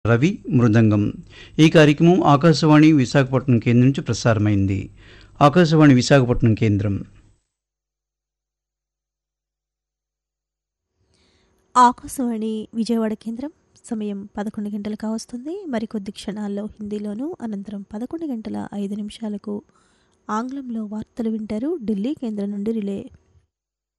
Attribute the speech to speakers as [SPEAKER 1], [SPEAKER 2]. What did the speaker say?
[SPEAKER 1] రవి మృదంగం. ఈ కార్యక్రమం ఆకాశవాణి విశాఖపట్నం కేంద్రం నుంచి ప్రసారమైంది. ఆకాశవాణి విశాఖపట్నం కేంద్రం.
[SPEAKER 2] ఆకాశవాణి విజయవాడ కేంద్రం. సమయం 11 గంటలు కావస్తుంది. మరికొద్ది క్షణాల్లో హిందీలోను, అనంతరం 11 గంటల 5 నిమిషాలకు ఆంగ్లంలో వార్తలు వింటారు ఢిల్లీ కేంద్రం నుండి రిలే.